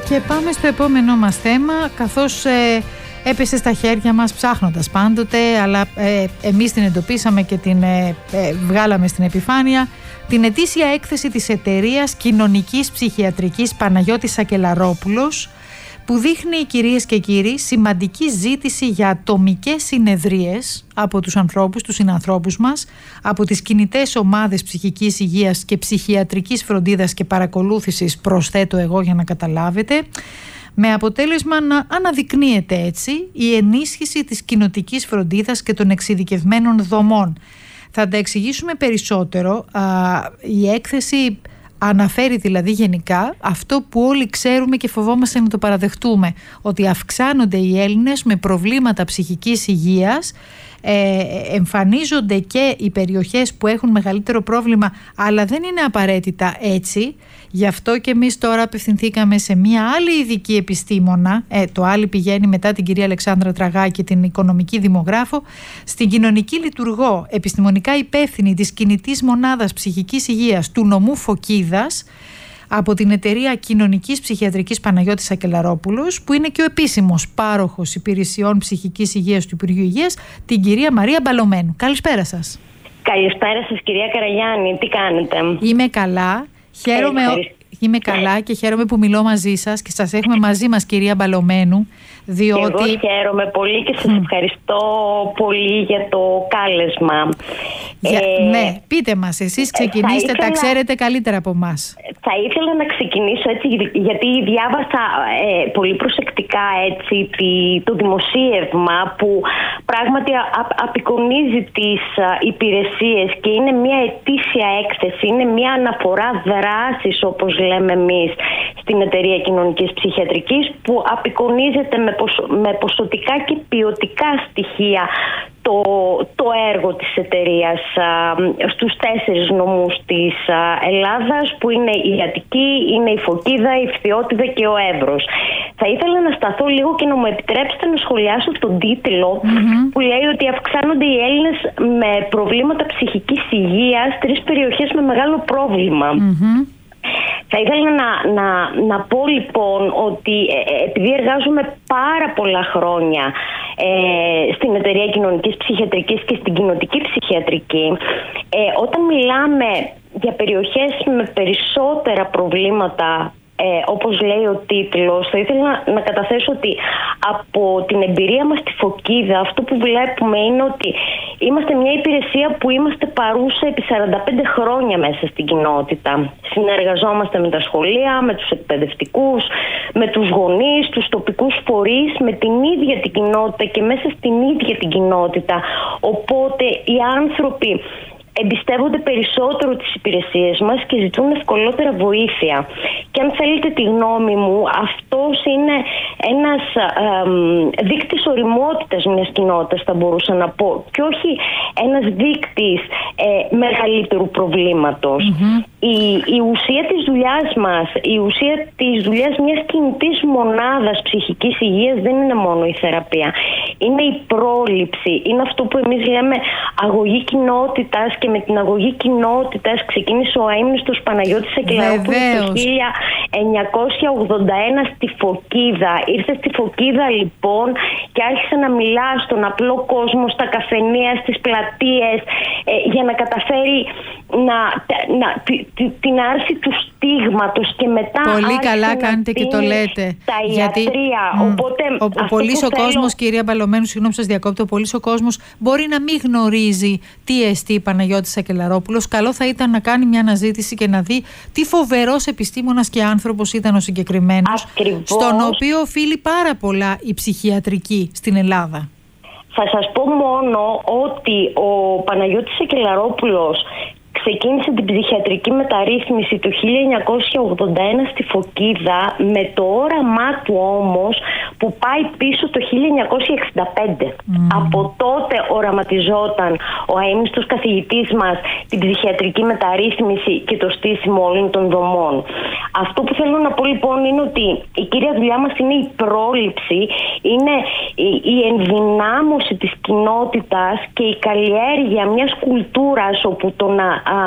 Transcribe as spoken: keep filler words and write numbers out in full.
Και πάμε στο επόμενό μας θέμα, καθώς ε, έπεσε στα χέρια μας ψάχνοντας πάντοτε, αλλά ε, εμείς την εντοπίσαμε και την ε, ε, βγάλαμε στην επιφάνεια, την ετήσια έκθεση της εταιρείας κοινωνικής ψυχιατρικής Παναγιώτης Σακελαρόπουλος, που δείχνει, κυρίες και κύριοι, σημαντική ζήτηση για ατομικές συνεδρίες από τους ανθρώπους, τους συνανθρώπους μας, από τις κινητές ομάδες ψυχικής υγείας και ψυχιατρικής φροντίδας και παρακολούθησης, προσθέτω εγώ για να καταλάβετε, με αποτέλεσμα να αναδεικνύεται έτσι η ενίσχυση της κοινοτικής φροντίδας και των εξειδικευμένων δομών. Θα τα εξηγήσουμε περισσότερο. Α, η έκθεση αναφέρει δηλαδή γενικά αυτό που όλοι ξέρουμε και φοβόμαστε να το παραδεχτούμε, ότι αυξάνονται οι Έλληνες με προβλήματα ψυχικής υγείας, ε, εμφανίζονται και οι περιοχές που έχουν μεγαλύτερο πρόβλημα, αλλά δεν είναι απαραίτητα έτσι. Γι' αυτό και εμείς τώρα απευθυνθήκαμε σε μια άλλη ειδική επιστήμονα, ε, το άλλη πηγαίνει μετά την κυρία Αλεξάνδρα Τραγάκη, την οικονομική δημογράφο, στην κοινωνική λειτουργό, επιστημονικά υπεύθυνη της κινητής μονάδας ψυχικής υγείας του νομού Φωκίδας, από την εταιρεία κοινωνικής ψυχιατρικής Παναγιώτης Σακελαρόπουλος, που είναι και ο επίσημος πάροχος υπηρεσιών ψυχικής υγείας του Υπουργείου Υγείας, την κυρία Μαρία Μπαλωμένου. Καλησπέρα σας. Καλησπέρα σας, κυρία Καραγιάννη, τι κάνετε? Είμαι καλά. Χαίρομαι, είμαι καλά και χαίρομαι που μιλώ μαζί σας και σας έχουμε μαζί μας, κυρία Μπαλωμένου, διότι... Εγώ χαίρομαι πολύ και σας ευχαριστώ πολύ για το κάλεσμα. Για, ε, ναι, πείτε μας, εσείς ξεκινήστε, ήθελα, τα ξέρετε καλύτερα από εμάς. Θα ήθελα να ξεκινήσω έτσι, γιατί διάβασα ε, πολύ προσεκτικά έτσι, το δημοσίευμα που πράγματι α, απεικονίζει τις α, υπηρεσίες και είναι μια ετήσια έκθεση, είναι μια αναφορά δράσης, όπως λέμε εμείς, στην εταιρεία κοινωνικής ψυχιατρικής, που απεικονίζεται με, ποσο, με ποσοτικά και ποιοτικά στοιχεία Το, το έργο της εταιρείας α, στους τέσσερις νομούς της α, Ελλάδας, που είναι η Αττική, είναι η Φωκίδα, η Φθιώτιδα και ο Εύρος. Θα ήθελα να σταθώ λίγο και να μου επιτρέψετε να σχολιάσω τον τίτλο mm-hmm. που λέει ότι αυξάνονται οι Έλληνες με προβλήματα ψυχικής υγείας, τρεις περιοχές με μεγάλο πρόβλημα. Mm-hmm. Θα ήθελα να, να, να πω λοιπόν ότι ε, επειδή εργάζομαι πάρα πολλά χρόνια ε, στην εταιρεία κοινωνικής ψυχιατρικής και στην κοινοτική ψυχιατρική, ε, όταν μιλάμε για περιοχές με περισσότερα προβλήματα, Ε, όπως λέει ο τίτλος, θα ήθελα να, να καταθέσω ότι από την εμπειρία μας στη Φωκίδα αυτό που βλέπουμε είναι ότι είμαστε μια υπηρεσία που είμαστε παρούσα επί σαράντα πέντε χρόνια μέσα στην κοινότητα. Συνεργαζόμαστε με τα σχολεία, με τους εκπαιδευτικούς, με τους γονείς, τους τοπικούς φορείς, με την ίδια την κοινότητα και μέσα στην ίδια την κοινότητα. Οπότε οι άνθρωποι εμπιστεύονται περισσότερο τις υπηρεσίες μας και ζητούν ευκολότερα βοήθεια. Και αν θέλετε τη γνώμη μου, αυτός είναι ένας ε, δείκτης οριμότητας μιας κοινότητας, θα μπορούσα να πω, και όχι ένας δείκτης ε, μεγαλύτερου προβλήματος. Mm-hmm. Η, η ουσία της δουλειάς μας, η ουσία της δουλειάς μιας κινητής μονάδας ψυχικής υγείας δεν είναι μόνο η θεραπεία. Είναι η πρόληψη. Είναι αυτό που εμείς λέμε αγωγή κοινότητας, και με την αγωγή κοινότητας ξεκίνησε ο αείμνηστος Παναγιώτης Σακελαρόπουλος το χίλια εννιακόσια ογδόντα ένα στη Φωκίδα. Ήρθε στη Φωκίδα λοιπόν και άρχισε να μιλά στον απλό κόσμο, στα καφενεία, στις πλατείες, ε, για να καταφέρει να, να, τη, την άρση του στίγματος, και μετά πολύ καλά κάνετε και το λέτε, τα γιατί ιατρία. μ, Οπότε, ο, ο πολύς ο θέλω... κόσμος, κυρία Μπαλωμένου, συγγνώμη σας διακόπτω, ο πολύς ο κόσμος μπορεί να μην γνωρίζει τι εστί Παναγιώτης Σακελαρόπουλος. Καλό θα ήταν να κάνει μια αναζήτηση και να δει τι φοβερός επιστήμονας και άνθρωπος ήταν ο συγκεκριμένος, Ακριβώς. στον οποίο οφείλει πάρα πολλά η ψυχιατρική στην Ελλάδα. Θα σας πω μόνο ότι ο Παναγιώτης Σακελαρόπουλος ξεκίνησε την ψυχιατρική μεταρρύθμιση το χίλια εννιακόσια ογδόντα ένα στη Φωκίδα, με το όραμά του όμως που πάει πίσω το χίλια εννιακόσια εξήντα πέντε. Mm. Από τότε οραματιζόταν ο αείμνηστος καθηγητής μας την ψυχιατρική μεταρρύθμιση και το στήσιμο όλων των δομών. Αυτό που θέλω να πω λοιπόν είναι ότι η κύρια δουλειά μας είναι η πρόληψη, είναι η ενδυνάμωση της κοινότητας και η καλλιέργεια μιας κουλτούρας όπου το να